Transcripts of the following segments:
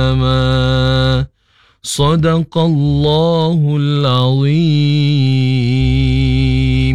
Sadaqallahul Azim.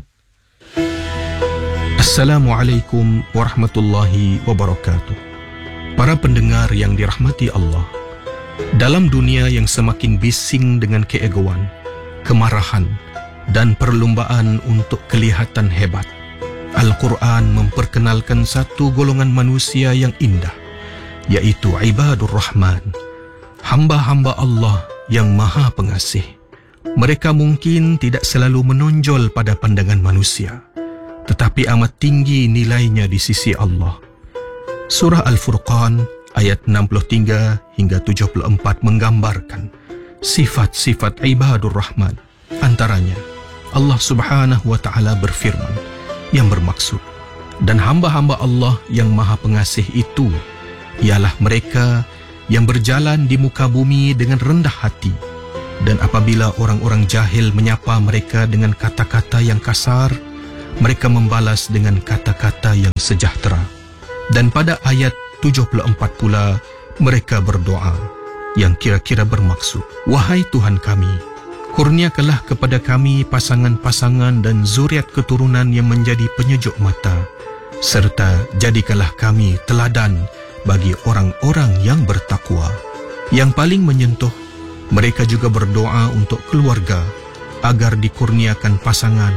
Assalamualaikum warahmatullahi wabarakatuh. Para pendengar yang dirahmati Allah, dalam dunia yang semakin bising dengan keegoan, kemarahan dan perlombaan untuk kelihatan hebat, Al-Quran memperkenalkan satu golongan manusia yang indah, yaitu Ibadur Rahman, hamba-hamba Allah yang Maha Pengasih. Mereka mungkin tidak selalu menonjol pada pandangan manusia, tetapi amat tinggi nilainya di sisi Allah. Surah Al-Furqan ayat 63 hingga 74 menggambarkan sifat-sifat Ibadur Rahman. Antaranya, Allah Subhanahu wa Ta'ala berfirman yang bermaksud, dan hamba-hamba Allah yang Maha Pengasih itu ialah mereka yang berjalan di muka bumi dengan rendah hati, dan apabila orang-orang jahil menyapa mereka dengan kata-kata yang kasar, mereka membalas dengan kata-kata yang sejahtera. Dan pada ayat 74 pula mereka berdoa yang kira-kira bermaksud, wahai Tuhan kami, kurniakanlah kepada kami pasangan-pasangan dan zuriat keturunan yang menjadi penyejuk mata, serta jadikanlah kami teladan bagi orang-orang yang bertakwa. Yang paling menyentuh, mereka juga berdoa untuk keluarga agar dikurniakan pasangan